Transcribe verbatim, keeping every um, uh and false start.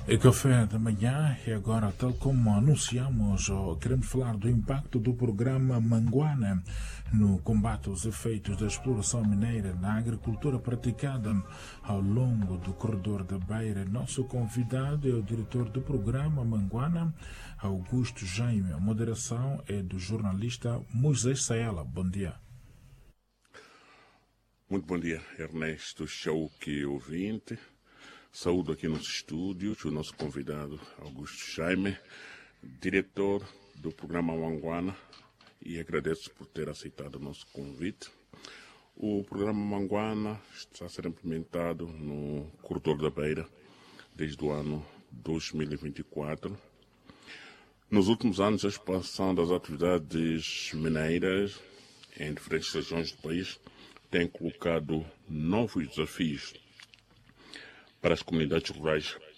É café da manhã e agora, tal como anunciamos, queremos falar do impacto do programa Manguana no combate aos efeitos da exploração mineira na agricultura praticada ao longo do corredor da Beira. Nosso convidado é o diretor do programa Manguana, Augusto Jaime. A moderação é do jornalista Moisés Saela. Bom dia. Muito bom dia, Ernesto Chauque, ouvinte. Saúdo aqui nos estúdios o nosso convidado Augusto Jaime, diretor do programa Manguana, e agradeço por ter aceitado o nosso convite. O programa Manguana está a ser implementado no corredor da Beira desde o ano dois mil e vinte e quatro. Nos últimos anos, a expansão das atividades mineiras em diferentes regiões do país tem colocado novos desafios para as comunidades rurais